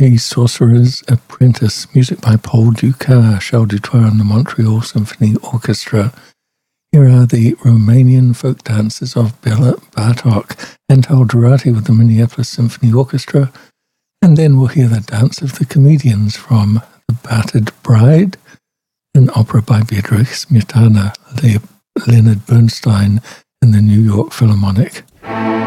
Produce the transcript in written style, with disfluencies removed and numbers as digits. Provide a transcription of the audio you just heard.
A Sorcerer's Apprentice, music by Paul Dukas, Charles Dutoit and the Montreal Symphony Orchestra. Here are the Romanian folk dances of Bela Bartok and Antal Durati with the Minneapolis Symphony Orchestra. And then we'll hear the Dance of the Comedians from The Battered Bride, an opera by Bedřich Smetana, Leonard Bernstein and the New York Philharmonic.